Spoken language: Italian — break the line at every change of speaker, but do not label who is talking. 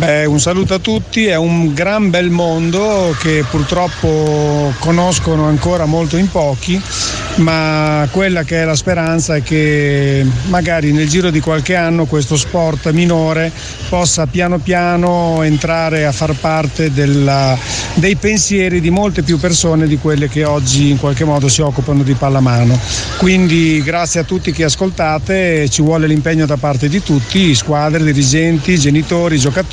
Un saluto a tutti, è un gran bel mondo che purtroppo conoscono ancora molto in pochi, ma quella che è la speranza è che magari nel giro di qualche anno questo sport minore possa piano piano entrare a far parte dei pensieri di molte più persone di quelle che oggi in qualche modo si occupano di pallamano. Quindi grazie a tutti che ascoltate, ci vuole l'impegno da parte di tutti, squadre, dirigenti, genitori, giocatori